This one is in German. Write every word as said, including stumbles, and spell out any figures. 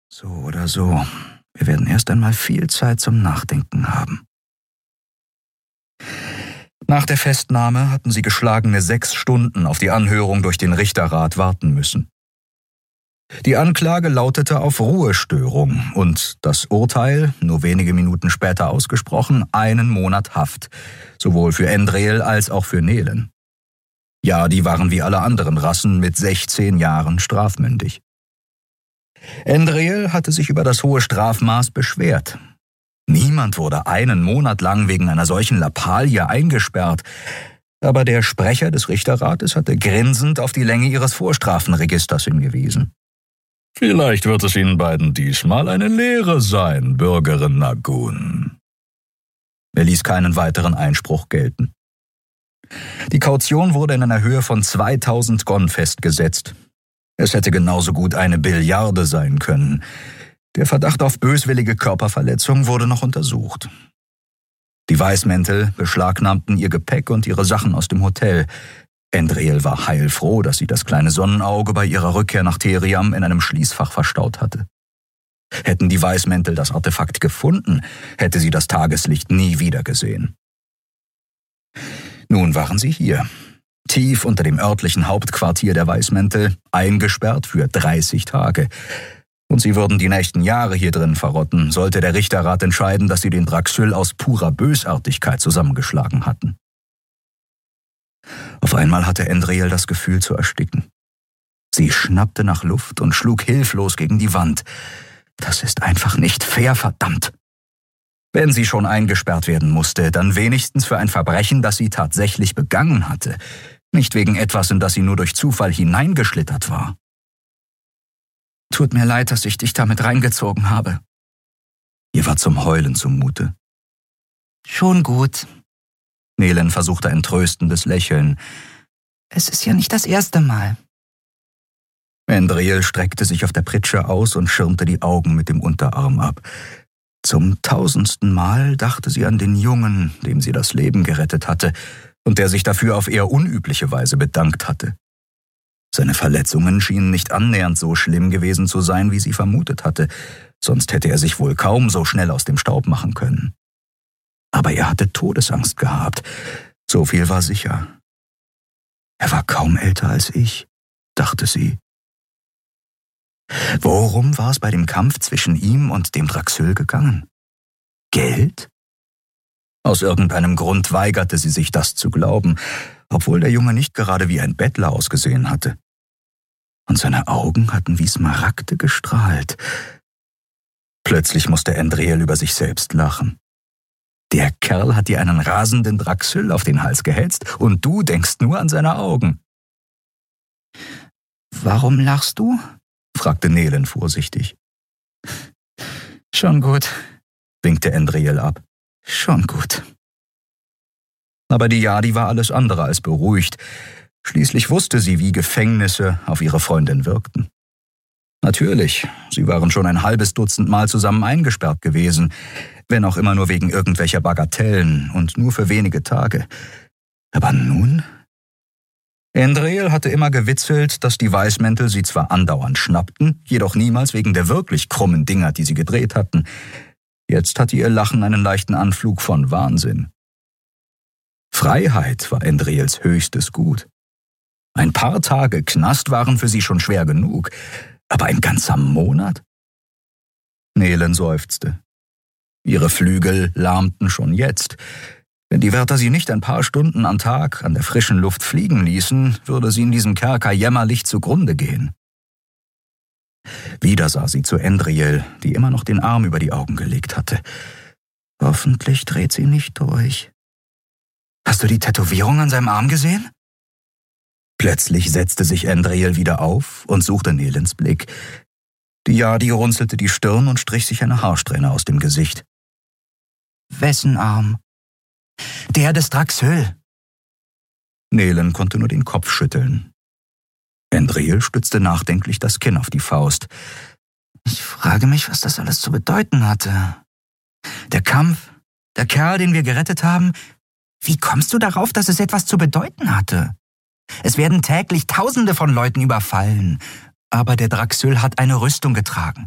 So oder so, wir werden erst einmal viel Zeit zum Nachdenken haben. Nach der Festnahme hatten sie geschlagene sechs Stunden auf die Anhörung durch den Richterrat warten müssen. Die Anklage lautete auf Ruhestörung und das Urteil, nur wenige Minuten später ausgesprochen, einen Monat Haft, sowohl für Endrejel als auch für Nelen. Ja, die waren wie alle anderen Rassen mit sechzehn Jahren strafmündig. Endrejel hatte sich über das hohe Strafmaß beschwert. Niemand wurde einen Monat lang wegen einer solchen Lappalie eingesperrt, aber der Sprecher des Richterrates hatte grinsend auf die Länge ihres Vorstrafenregisters hingewiesen. »Vielleicht wird es Ihnen beiden diesmal eine Lehre sein, Bürgerin Nagun.« Er ließ keinen weiteren Einspruch gelten. Die Kaution wurde in einer Höhe von zweitausend Gon festgesetzt. Es hätte genauso gut eine Billiarde sein können. Der Verdacht auf böswillige Körperverletzung wurde noch untersucht. Die Weißmäntel beschlagnahmten ihr Gepäck und ihre Sachen aus dem Hotel. Endrejel war heilfroh, dass sie das kleine Sonnenauge bei ihrer Rückkehr nach Theriam in einem Schließfach verstaut hatte. Hätten die Weißmäntel das Artefakt gefunden, hätte sie das Tageslicht nie wieder gesehen. Nun waren sie hier, tief unter dem örtlichen Hauptquartier der Weißmäntel, eingesperrt für dreißig Tage. Und sie würden die nächsten Jahre hier drin verrotten, sollte der Richterrat entscheiden, dass sie den Draxyl aus purer Bösartigkeit zusammengeschlagen hatten. Auf einmal hatte Endrejel das Gefühl zu ersticken. Sie schnappte nach Luft und schlug hilflos gegen die Wand. Das ist einfach nicht fair, verdammt! Wenn sie schon eingesperrt werden musste, dann wenigstens für ein Verbrechen, das sie tatsächlich begangen hatte, nicht wegen etwas, in das sie nur durch Zufall hineingeschlittert war. »Tut mir leid, dass ich dich damit reingezogen habe.« Ihr war zum Heulen zumute. »Schon gut.« Nelen versuchte ein tröstendes Lächeln. »Es ist ja nicht das erste Mal.« Endrejel streckte sich auf der Pritsche aus und schirmte die Augen mit dem Unterarm ab. Zum tausendsten Mal dachte sie an den Jungen, dem sie das Leben gerettet hatte und der sich dafür auf eher unübliche Weise bedankt hatte. Seine Verletzungen schienen nicht annähernd so schlimm gewesen zu sein, wie sie vermutet hatte, sonst hätte er sich wohl kaum so schnell aus dem Staub machen können. Aber er hatte Todesangst gehabt, so viel war sicher. Er war kaum älter als ich, dachte sie. Worum war es bei dem Kampf zwischen ihm und dem Draxyl gegangen? Geld? Aus irgendeinem Grund weigerte sie sich, das zu glauben, obwohl der Junge nicht gerade wie ein Bettler ausgesehen hatte. Und seine Augen hatten wie Smaragde gestrahlt. Plötzlich musste Endrejel über sich selbst lachen. Der Kerl hat dir einen rasenden Draxyl auf den Hals gehetzt und du denkst nur an seine Augen. »Warum lachst du?« fragte Nelen vorsichtig. »Schon gut«, winkte Endrejel ab. »Schon gut.« Aber die Yadi war alles andere als beruhigt. Schließlich wusste sie, wie Gefängnisse auf ihre Freundin wirkten. Natürlich, sie waren schon ein halbes Dutzend Mal zusammen eingesperrt gewesen, wenn auch immer nur wegen irgendwelcher Bagatellen und nur für wenige Tage. Aber nun? Endrejel hatte immer gewitzelt, dass die Weißmäntel sie zwar andauernd schnappten, jedoch niemals wegen der wirklich krummen Dinger, die sie gedreht hatten. Jetzt hatte ihr Lachen einen leichten Anflug von Wahnsinn. Freiheit war Endrejels höchstes Gut. Ein paar Tage Knast waren für sie schon schwer genug, aber ein ganzer Monat? Nelen seufzte. Ihre Flügel lahmten schon jetzt. Wenn die Wärter sie nicht ein paar Stunden am Tag an der frischen Luft fliegen ließen, würde sie in diesem Kerker jämmerlich zugrunde gehen. Wieder sah sie zu Endrejel, die immer noch den Arm über die Augen gelegt hatte. Hoffentlich dreht sie nicht durch. »Hast du die Tätowierung an seinem Arm gesehen?« Plötzlich setzte sich Endrejel wieder auf und suchte Nelens Blick. Die Yadi runzelte die Stirn und strich sich eine Haarsträhne aus dem Gesicht. »Wessen Arm?« »Der des Draxyl.« Nelen konnte nur den Kopf schütteln. Endrejel stützte nachdenklich das Kinn auf die Faust. »Ich frage mich, was das alles zu bedeuten hatte. Der Kampf, der Kerl, den wir gerettet haben. Wie kommst du darauf, dass es etwas zu bedeuten hatte? Es werden täglich Tausende von Leuten überfallen, aber der Draxyl hat eine Rüstung getragen.